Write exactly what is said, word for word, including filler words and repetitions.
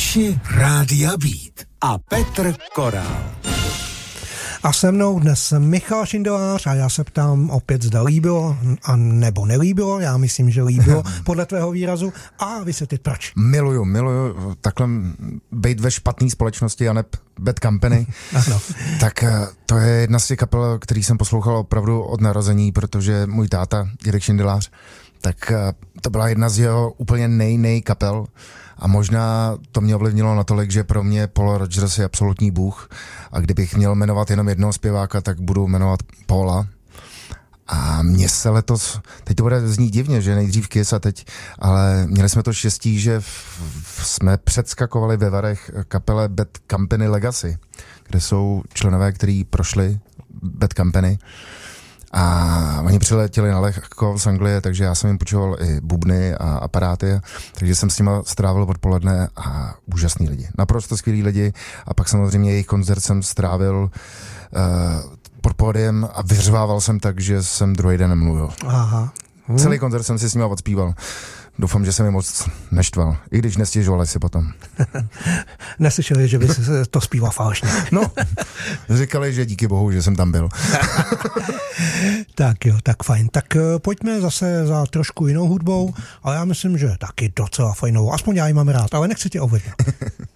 Uši Rádia Beat a Petr Korál. A se mnou dnes Michal Šindelář a já se ptám opět, zda líbilo a nebo nelíbilo. Já myslím, že líbilo podle tvého výrazu a vysvětlit proč. Miluju, miluju takhle být ve špatné společnosti a ne bad company. Ano. Tak to je jedna z těch kapel, který jsem poslouchal opravdu od narození, protože můj táta, Jirek Šindelář, tak to byla jedna z jeho úplně nej, nej kapel. A možná to mě ovlivnilo natolik, že pro mě Paul Rodgers je absolutní bůh a kdybych měl jmenovat jenom jednoho zpěváka, tak budu jmenovat Paula. A mně se letos, teď to bude znít divně, že nejdřív Kiss a teď, ale měli jsme to štěstí, že v, v, jsme předskakovali ve Varech kapele Bad Company Legacy, kde jsou členové, kteří prošli Bad Company. A oni přiletěli na lehko z Anglie, takže já jsem jim půjčoval i bubny a aparáty, takže jsem s nima strávil odpoledne a úžasný lidi. Naprosto skvělí lidi a pak samozřejmě jejich koncert jsem strávil uh, pod pódiem a vyřvával jsem tak, že jsem druhý den nemluvil. Aha. Hmm. Celý koncert jsem si s nima odspíval. Doufám, že jsem je moc neštval, i když nestěžovali si potom. Neslyšeli, že by se to zpíval falešně. No, říkali, že díky bohu, že jsem tam byl. Tak jo, tak fajn. Tak pojďme zase za trošku jinou hudbou, ale já myslím, že taky docela fajnou. Aspoň já ji mám rád, ale nechci tě ovlivnit.